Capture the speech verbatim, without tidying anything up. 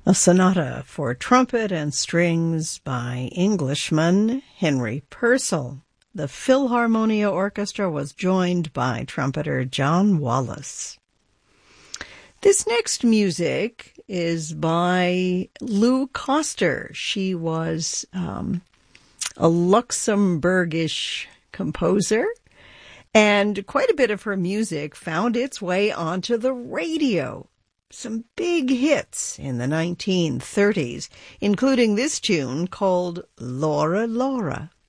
A sonata for trumpet and strings by Englishman Henry Purcell. The Philharmonia Orchestra was joined by trumpeter John Wallace. This next music is by Lou Koster. She was um, a Luxembourgish composer, and quite a bit of her music found its way onto the radio. Some big hits in the nineteen thirties, including this tune called Laura Laura.